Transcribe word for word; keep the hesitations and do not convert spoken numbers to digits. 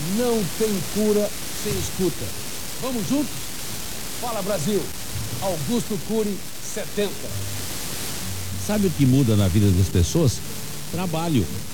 não tem cura sem escuta. Vamos juntos? Fala, Brasil. Augusto Cury, setenta. Sabe o que muda na vida das pessoas? Trabalho.